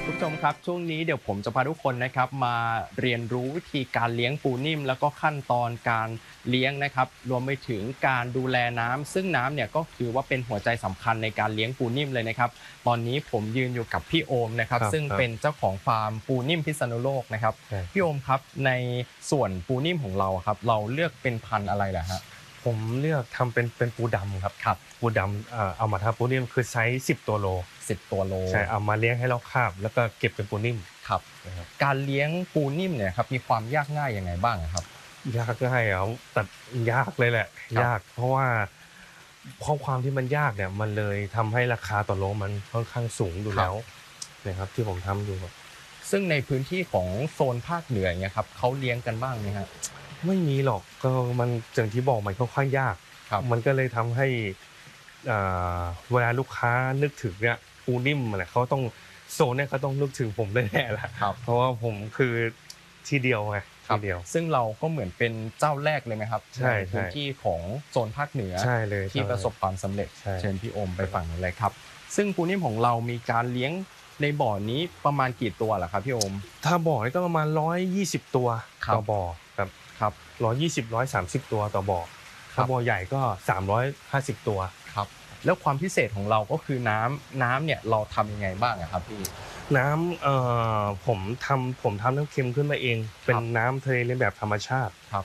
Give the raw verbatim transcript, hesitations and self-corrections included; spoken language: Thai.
คุณผู้ชมครับช่วงนี้เดี๋ยวผมจะพาทุกคนนะครับมาเรียนรู้วิธีการเลี้ยงปูนิ่มแล้วก็ขั้นตอนการเลี้ยงนะครับรวมไปถึงการดูแลน้ำซึ่งน้ำเนี่ยก็คือว่าเป็นหัวใจสำคัญในการเลี้ยงปูนิ่มเลยนะครับตอนนี้ผมยืนอยู่กับพี่โอมนะครับครับซึ่งเป็นเจ้าของฟาร์มปูนิ่มพิษณุโลกนะครับใช่พี่โอมครับในส่วนปูนิ่มของเราครับเราเลือกเป็นพันธุ์อะไรล่ะฮะผมเลือกทำเป็นเป็นปูดำครับครับปูดำเอ่อเอามาทำปูนิ่มคือไซส์สิบตัวโลสิบตัวโลใช่เอามาเลี้ยงให้เราคาบแล้วก็เก็บเป็นปูนิ่มครับนะครับการเลี้ยงปูนิ่มเนี่ยครับมีความยากง่ายยังไงบ้างครับยากง่ายเหรอแต่ยากเลยแหละครับยากเพราะว่าเพราะความที่มันยากเนี่ยมันเลยทำให้ราคาต่อโลมันค่อนข้างสูงอยู่แล้วนะครับที่ผมทำอยู่ซึ่งในพื้นที่ของโซนภาคเหนือเนี่ยครับเขาเลี้ยงกันบ้างไหมครับไม่มีหรอกก็มันอย่างที่บอกมันค่อนข้างยากครับมันก็เลยทำให้อ่าเวลาลูกค้านึกถึงเนี่ยปูนิ่มอะไรเขาต้องโซนเนี่ยเขาต้องนึกถึงผมแน่ๆแหละครับเพราะว่าผมคือที่เดียวไงครับที่เดียวซึ่งเราก็เหมือนเป็นเจ้าแรกเลยไหมครับใช่พื้นที่ของโซนภาคเหนือใช่เลยที่ประสบความสำเร็จใช่เชิญพี่โอมไปฝั่งนั้นเลยครับซึ่งปูนิ่มของเรามีการเลี้ยงในบ่อนี้ประมาณกี่ตัวล่ะครับพี่โอมถ้าบ่อนี่ก็ประมาณหนึ่งร้อยยี่สิบตัวครับต่อบ่อครับครับหนึ่งร้อยยี่สิบ หนึ่งร้อยสามสิบตัวต่อบ่อครัถ้าบบ่อใหญ่ก็สามร้อยห้าสิบตัวครับแล้วความพิเศษของเราก็คือน้ำน้ำเนี่ยเราทำยังไงบ้างอะครับพี่น้ำเอ่อผมทำผมทำน้ำเค็มขึ้นมาเองเป็นน้ำทะเลเลียนแบบธรรมชาติครับ